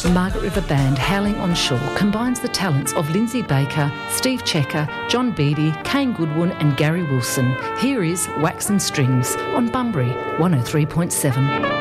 The Margaret River Band Howling on Shore combines the talents of Lindsay Baker, Steve Checker, John Beattie, Kane Goodwin and Gary Wilson. Here is Wax and Strings on Bunbury 103.7.